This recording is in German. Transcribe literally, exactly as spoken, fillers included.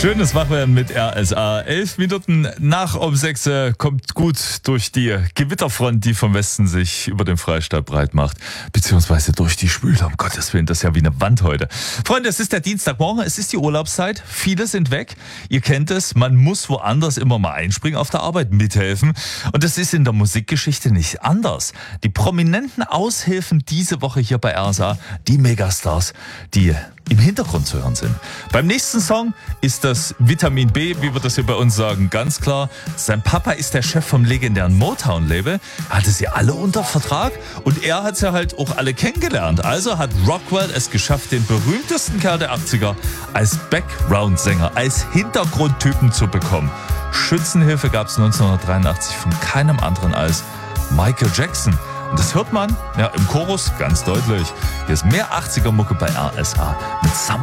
Schönes Wachwerden mit R S A. Elf Minuten nach um sechs äh, kommt gut durch die Gewitterfront, die vom Westen sich über den Freistaat breit macht. Beziehungsweise durch die Spüle, um Gottes Willen, das ist ja wie eine Wand heute. Freunde, es ist der Dienstagmorgen, es ist die Urlaubszeit. Viele sind weg. Ihr kennt es, man muss woanders immer mal einspringen, auf der Arbeit mithelfen. Und das ist in der Musikgeschichte nicht anders. Die prominenten Aushilfen diese Woche hier bei R S A, die Megastars, die im Hintergrund zu hören sind. Beim nächsten Song ist das Vitamin B, wie wir das hier bei uns sagen, ganz klar. Sein Papa ist der Chef vom legendären Motown-Label, hatte sie alle unter Vertrag und er hat sie halt auch alle kennengelernt. Also hat Rockwell es geschafft, den berühmtesten Kerl der achtziger als Background-Sänger, als Hintergrundtypen zu bekommen. Schützenhilfe gab es neunzehnhundertdreiundachtzig von keinem anderen als Michael Jackson. Und das hört man ja im Chorus ganz deutlich. Hier ist mehr achtziger Mucke bei R S A mit Summer.